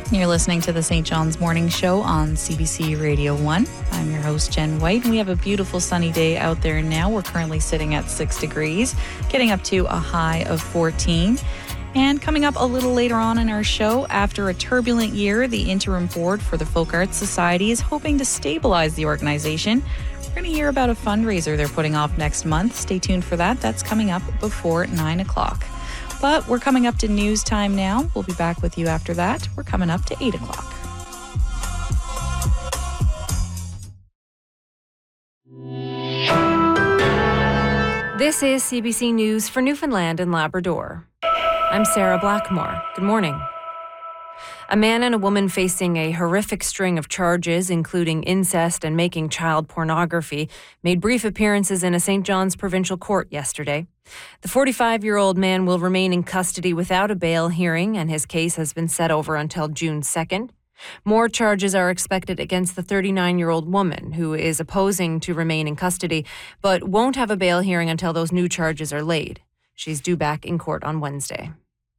You're listening to the St. John's Morning Show on CBC Radio 1. I'm your host, Jen White, and we have a beautiful sunny day out there now. We're currently sitting at 6 degrees, getting up to a high of 14. And coming up a little later on in our show, after a turbulent year, the interim board for the Folk Arts Society is hoping to stabilize the organization. We're going to hear about a fundraiser they're putting off next month. Stay tuned for that. That's coming up before 9 o'clock. But we're coming up to news time now. We'll be back with you after that. We're coming up to 8 o'clock. This is CBC News for Newfoundland and Labrador. I'm Sarah Blackmore. Good morning. A man and a woman facing a horrific string of charges, including incest and making child pornography, made brief appearances in a St. John's provincial court yesterday. The 45-year-old man will remain in custody without a bail hearing, and his case has been set over until June 2nd. More charges are expected against the 39-year-old woman, who is opposing to remain in custody, but won't have a bail hearing until those new charges are laid. She's due back in court on Wednesday.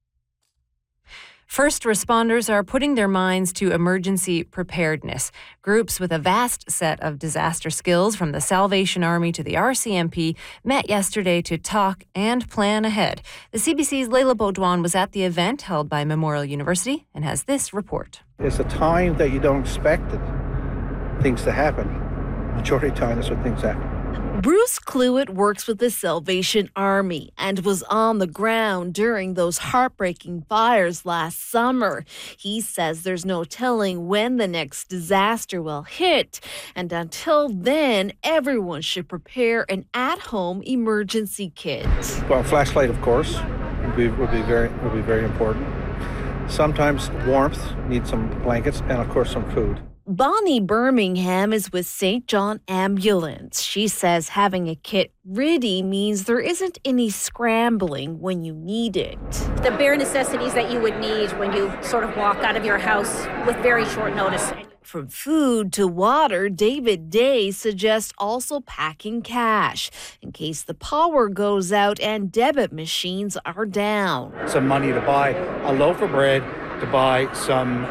First responders are putting their minds to emergency preparedness. Groups with a vast set of disaster skills, from the Salvation Army to the RCMP, met yesterday to talk and plan ahead. The CBC's Leila Baudouin was at the event held by Memorial University and has this report. It's a time that you don't expect things to happen. Majority of the time, that's when things happen. Bruce Cluett works with the Salvation Army and was on the ground during those heartbreaking fires last summer. He says there's no telling when the next disaster will hit, and until then, everyone should prepare an at-home emergency kit. Well, a flashlight, of course, would be very important. Sometimes warmth, need some blankets, and of course some food. Bonnie Birmingham is with St. John Ambulance. She says having a kit ready means there isn't any scrambling when you need it. The bare necessities that you would need when you sort of walk out of your house with very short notice. From food to water, David Day suggests also packing cash in case the power goes out and debit machines are down. Some money to buy a loaf of bread, to buy some,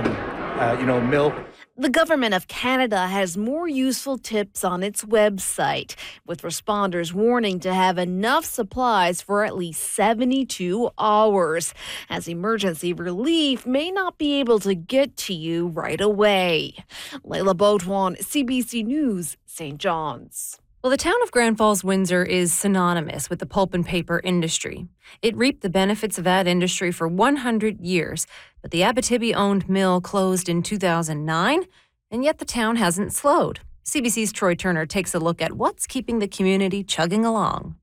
milk. The Government of Canada has more useful tips on its website, with responders warning to have enough supplies for at least 72 hours, as emergency relief may not be able to get to you right away. Leila Baudouin, CBC News, St. John's. Well, the town of Grand Falls, Windsor is synonymous with the pulp and paper industry. It reaped the benefits of that industry for 100 years, but the Abitibi-owned mill closed in 2009, and yet the town hasn't slowed. CBC's Troy Turner takes a look at what's keeping the community chugging along.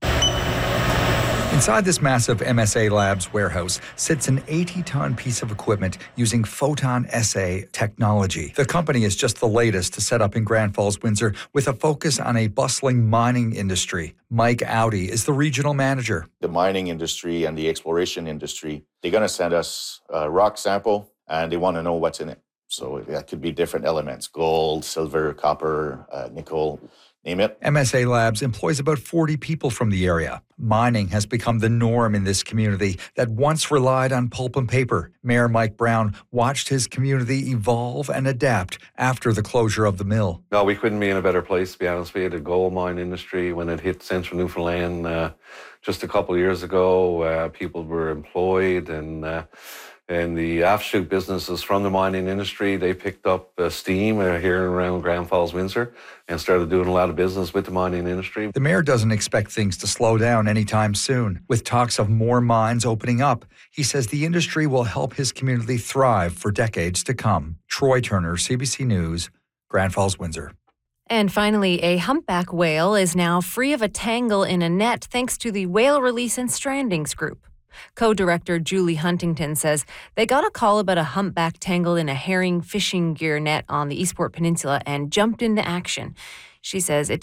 Inside this massive MSA Labs warehouse sits an 80-ton piece of equipment using photon assay technology. The company is just the latest to set up in Grand Falls, Windsor, with a focus on a bustling mining industry. Mike Audi is the regional manager. The mining industry and the exploration industry, they're going to send us a rock sample, and they want to know what's in it. So that could be different elements: gold, silver, copper, nickel. Name it. MSA Labs employs about 40 people from the area. Mining has become the norm in this community that once relied on pulp and paper. Mayor Mike Brown watched his community evolve and adapt after the closure of the mill. No, we couldn't be in a better place, to be honest with you. The gold mine industry, when it hit central Newfoundland just a couple of years ago, people were employed, and the offshoot businesses from the mining industry, they picked up steam here around Grand Falls, Windsor, and started doing a lot of business with the mining industry. The mayor doesn't expect things to slow down anytime soon. With talks of more mines opening up, he says the industry will help his community thrive for decades to come. Troy Turner, CBC News, Grand Falls, Windsor. And finally, a humpback whale is now free of a tangle in a net thanks to the Whale Release and Strandings Group. Co-director Julie Huntington says they got a call about a humpback tangled in a herring fishing gear net on the Eastport Peninsula and jumped into action. She says it